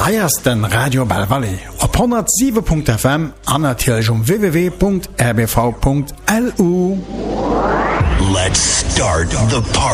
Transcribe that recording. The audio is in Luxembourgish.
Heiers den Radio Belvalle op 107.fm an natürlich www.rbv.lu. Let's start the party.